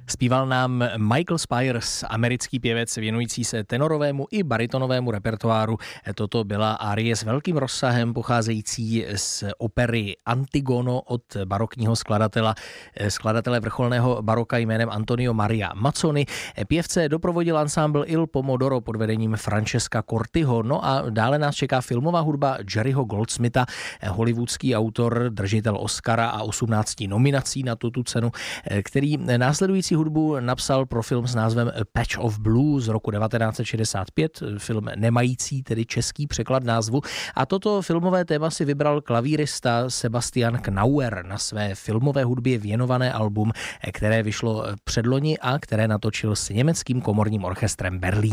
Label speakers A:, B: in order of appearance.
A: Zpíval nám Michael Spyres, americký pěvec věnující se tenorovému i baritonovému repertoáru. Toto byla árie s velkým rozsahem, pocházející z opery Antigono od barokního skladatele vrcholného baroka jménem Antonio Maria Mazzoni. Pěvce doprovodil ansámbl Il Pomodoro pod vedením Francesca Cortiho. No a dále nás čeká filmová hudba Jerryho Goldsmitha, hollywoodský autor, držitel Oscara a 18 nominací na tuto cenu, který následující hudbu napsal pro film s názvem A Patch of Blue z roku 1965, film nemající tedy český překlad názvu. A toto filmové téma si vybral klavírista Sebastian Knauer na své filmové hudbě věnované album, které vyšlo předloni a které natočil s německým komorním orchestrem Berlín.